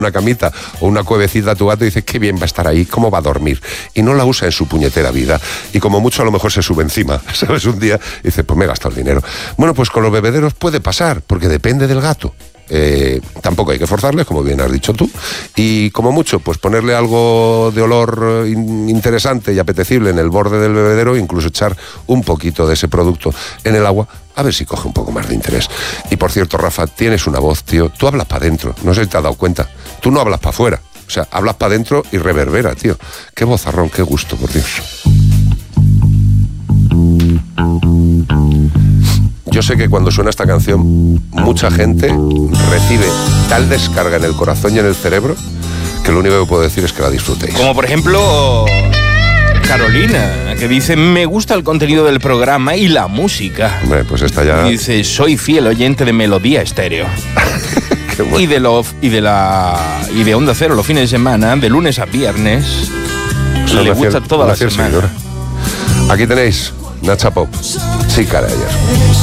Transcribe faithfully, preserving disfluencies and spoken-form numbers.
una camita o una cuevecita a tu gato y dices, qué bien va a estar ahí, cómo va a dormir. Y no la usa en su puñetera vida. Y como mucho a lo mejor se sube encima, ¿sabes? Un día y dices, pues me he gastado el dinero. Bueno, pues con los bebederos puede pasar, porque depende del gato. Eh, tampoco hay que forzarles, como bien has dicho tú, y como mucho, pues ponerle algo de olor in- interesante y apetecible en el borde del bebedero, incluso echar un poquito de ese producto en el agua, a ver si coge un poco más de interés. Y por cierto, Rafa, tienes una voz, tío, tú hablas para adentro, no sé si te has dado cuenta, tú no hablas para afuera, o sea, hablas para adentro y reverbera, tío. Qué vozarrón, qué gusto, por Dios. Yo sé que cuando suena esta canción, mucha gente recibe tal descarga en el corazón y en el cerebro que lo único que puedo decir es que la disfrutéis. Como por ejemplo Carolina, que dice, me gusta el contenido del programa y la música. Hombre, pues esta ya... Y dice, soy fiel oyente de Melodía Estéreo. Qué bueno. Y de lo, y de la y de Onda Cero los fines de semana, de lunes a viernes, O sea, le una gusta fiel- toda una la fiel semana. seguidora. Aquí tenéis Nacha Pop. Sí, cara, ayer.